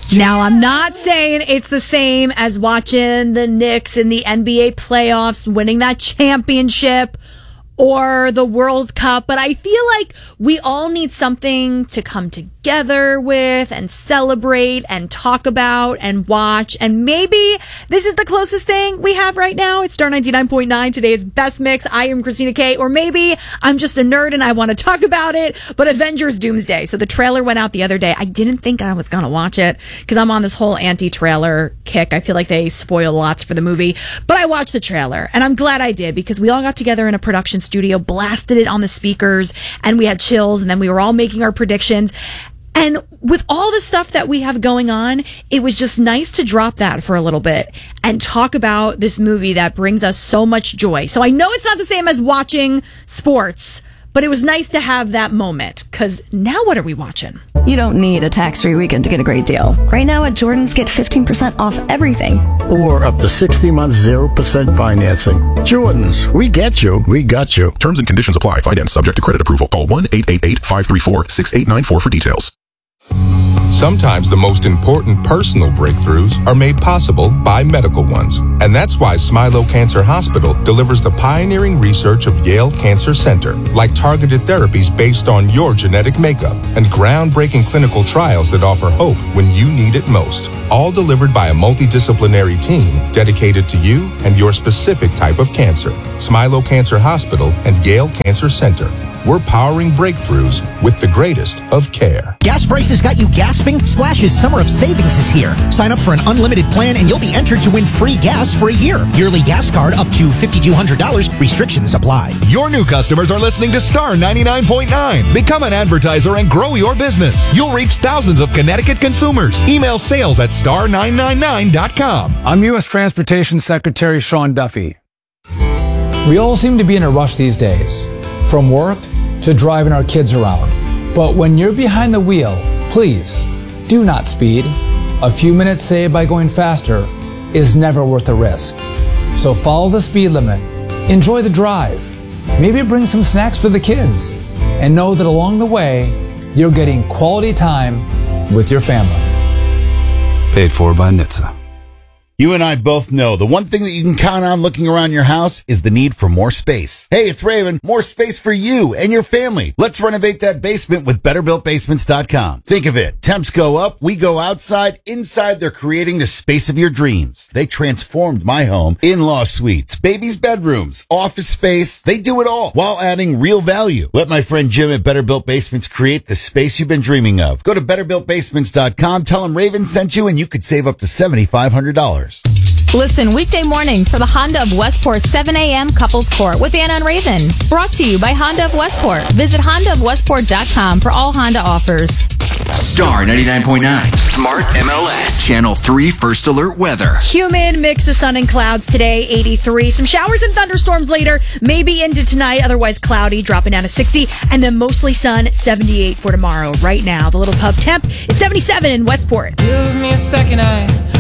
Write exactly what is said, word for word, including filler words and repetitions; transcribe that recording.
true. Now, I'm not saying it's the same as watching the Knicks in the N B A playoffs, winning that championship, or the World Cup, but I feel like we all need something to come together with and celebrate and talk about and watch. And maybe this is the closest thing we have right now. It's Star ninety-nine point nine, today's best mix. I am Christina K. Or maybe I'm just a nerd and I want to talk about it, but Avengers Doomsday. So the trailer went out the other day. I didn't think I was going to watch it because I'm on this whole anti-trailer kick. I feel like they spoil lots for the movie, but I watched the trailer and I'm glad I did because we all got together in a production studio, blasted it on the speakers, and we had chills, and then we were all making our predictions. And with all the stuff that we have going on, it was just nice to drop that for a little bit and talk about this movie that brings us so much joy. So I know it's not the same as watching sports, but it was nice to have that moment, because now what are we watching? You don't need a tax-free weekend to get a great deal. Right now at Jordan's, get fifteen percent off everything. Or up to sixty months, zero percent financing. Jordan's, we get you, we got you. Terms and conditions apply. Finance subject to credit approval. Call one eight eight eight, five three four, six eight nine four for details. Sometimes the most important personal breakthroughs are made possible by medical ones. And that's why Smilow Cancer Hospital delivers the pioneering research of Yale Cancer Center, like targeted therapies based on your genetic makeup and groundbreaking clinical trials that offer hope when you need it most. All delivered by a multidisciplinary team dedicated to you and your specific type of cancer. Smilow Cancer Hospital and Yale Cancer Center. We're powering breakthroughs with the greatest of care. Gas prices got you gasping? Splash's Summer of Savings is here. Sign up for an unlimited plan and you'll be entered to win free gas for a year. Yearly gas card up to five thousand two hundred dollars. Restrictions apply. Your new customers are listening to Star ninety-nine point nine. Become an advertiser and grow your business. You'll reach thousands of Connecticut consumers. Email sales at star nine nine nine dot com. I'm U S Transportation Secretary Sean Duffy. We all seem to be in a rush these days, from work to driving our kids around. But when you're behind the wheel, please do not speed. A few minutes saved by going faster is never worth the risk. So follow the speed limit, enjoy the drive, maybe bring some snacks for the kids, and know that along the way, you're getting quality time with your family. Paid for by N H T S A. You and I both know the one thing that you can count on looking around your house is the need for more space. Hey, it's Raven. More space for you and your family. Let's renovate that basement with better built basements dot com. Think of it. Temps go up. We go outside. Inside, they're creating the space of your dreams. They transformed my home. In-law suites, babies' bedrooms, office space. They do it all while adding real value. Let my friend Jim at Better Built Basements create the space you've been dreaming of. Go to better built basements dot com. Tell them Raven sent you and you could save up to seven thousand five hundred dollars. Listen weekday mornings for the Honda of Westport seven a.m. Couples Court with Anna and Raven. Brought to you by Honda of Westport. Visit honda of westport dot com for all Honda offers. Star ninety-nine point nine. Smart M L S. Channel three First Alert Weather. Humid mix of sun and clouds today, eighty-three. Some showers and thunderstorms later, maybe into tonight. Otherwise cloudy, dropping down to sixty. And then mostly sun, seventy-eight for tomorrow. Right now, the Little Pub temp is seventy-seven in Westport. Give me a second, I